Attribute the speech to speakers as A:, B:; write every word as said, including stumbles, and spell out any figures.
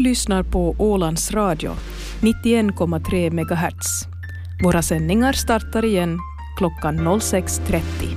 A: lyssnar på Ålands Radio, nittioen komma tre megahertz. Våra sändningar startar igen klockan noll sex trettio.